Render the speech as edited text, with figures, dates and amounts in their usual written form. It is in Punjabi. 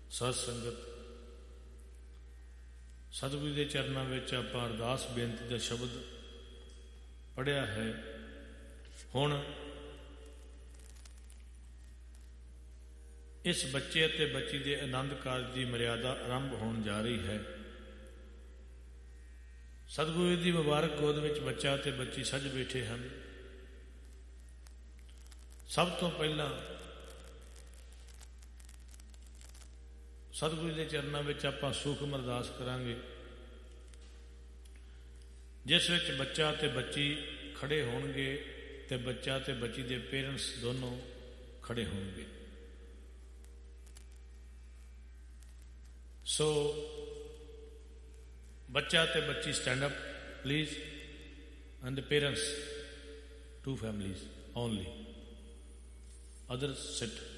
ਸਤ ਸੰਗਤ, ਸਤਿਗੁਰੂ ਦੇ ਚਰਨਾਂ ਵਿੱਚ ਆਪਾਂ ਅਰਦਾਸ ਬੇਨਤੀ ਦਾ ਸ਼ਬਦ ਪੜ੍ਹਿਆ ਹੈ। ਹੁਣ ਇਸ ਬੱਚੇ ਅਤੇ ਬੱਚੀ ਦੇ ਆਨੰਦ ਕਾਰਜ ਦੀ ਮਰਿਆਦਾ ਆਰੰਭ ਹੋਣ ਜਾ ਰਹੀ ਹੈ। ਸਤਿਗੁਰੂ ਦੀ ਮੁਬਾਰਕ ਗੋਦ ਵਿੱਚ ਬੱਚਾ ਅਤੇ ਬੱਚੀ ਸੱਜ ਬੈਠੇ ਹਨ। ਸਭ ਤੋਂ ਪਹਿਲਾਂ ਸਤਿਗੁਰੂ ਦੇ ਚਰਨਾਂ ਵਿੱਚ ਆਪਾਂ ਸੂਖਮ ਅਰਦਾਸ ਕਰਾਂਗੇ, ਜਿਸ ਵਿੱਚ ਬੱਚਾ ਅਤੇ ਬੱਚੀ ਖੜੇ ਹੋਣਗੇ ਤੇ ਬੱਚਾ ਅਤੇ ਬੱਚੀ ਦੇ ਪੇਰੈਂਟਸ ਦੋਨੋਂ ਖੜੇ ਹੋਣਗੇ। ਸੋ ਬੱਚਾ ਅਤੇ ਬੱਚੀ stand up please, and parents, 2 families only, others sit.